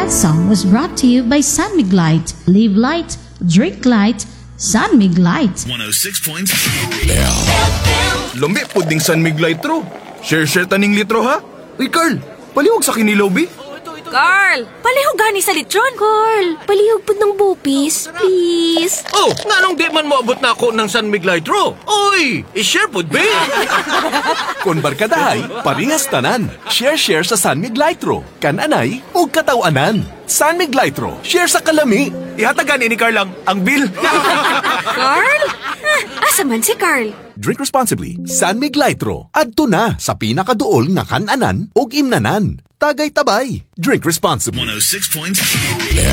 That song was brought to you by San Mig Light. Live light, drink light, San Mig Light. 106.3 Lambi po ding San Mig Litro. Share taning litro ha. Uy Carl, palihog sa kinilaw bi. Carl, palihog gani sa litron. Carl, palihog po ng bupis, please. Oh, nganong di man moabot na ako ng San Mig Litro? Oy, i-share po, be. Kon barkadahay, parehas tanan. Share sa San Mig Litro. Kananay ug katawanan. San Mig Litro, share sa kalami. Ihatagan ni Carl ang bill. Carl? Asa man si Carl? Drink responsibly. San Mig Litro. Adto na sa pinakaduol nga kananan ug imnanan. Tagay tabay. Drink responsibly. 106.3